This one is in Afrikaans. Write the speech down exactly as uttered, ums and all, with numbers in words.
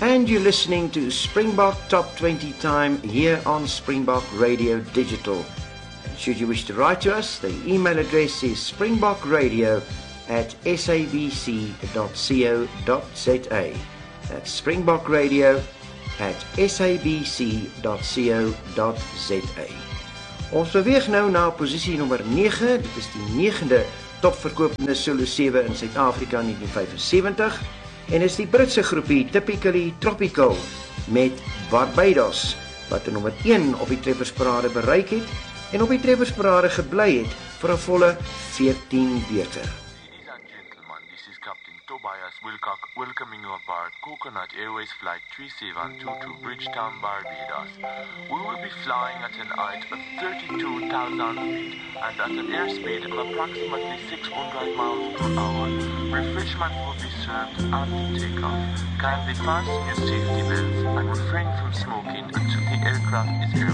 And you're listening to Springbok Top twenty Time here on Springbok Radio Digital. And should you wish to write to us, the email address is springbokradio at sabc dot co dot za. That's springbokradio at sabc dot co dot za. Ons beweeg nou na posisie nommer nege. Dit is die negende topverkopende solo sewe in Suid-Afrika in negentien vyf en sewentig en is die Britse groepie Typically Tropical met Barbados wat die nommer een op die treffersparade bereik het en op die treffersparade gebly het vir 'n volle veertien weke. Tobias Wilcock welcoming you aboard Coconut Airways Flight three seven two to Bridgetown, Barbados. We will be flying at an height of thirty-two thousand feet and at an airspeed of approximately six hundred miles per hour. Refreshment will be served after takeoff. Kindly fasten your safety belts and refrain from smoking until the aircraft is airborne.